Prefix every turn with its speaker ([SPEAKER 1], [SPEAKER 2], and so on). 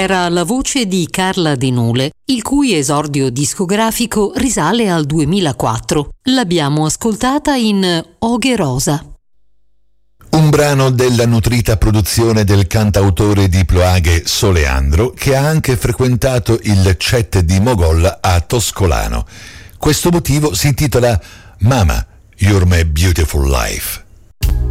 [SPEAKER 1] era la voce di Carla De Nole, il cui esordio discografico risale al 2004. L'abbiamo ascoltata in Oghe Rosa.
[SPEAKER 2] Un brano della nutrita produzione del cantautore di Ploaghe Soleandro, che ha anche frequentato il CET di Mogol a Toscolano. Questo motivo si intitola Mama, You're My Beautiful Life.